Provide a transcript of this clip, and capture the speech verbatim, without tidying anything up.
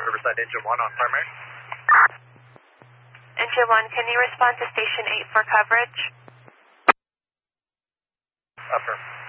Riverside Engine one on primary. Engine one, can you respond to Station eight for coverage? Affirm.